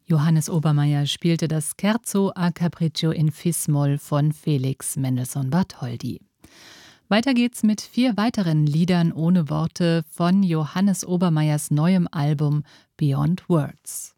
Johannes Obermaier spielte das Scherzo a Capriccio in Fis-Moll von Felix Mendelssohn Bartholdy. Weiter geht's mit 4 weiteren Liedern ohne Worte von Johannes Obermaiers neuem Album Beyond Words.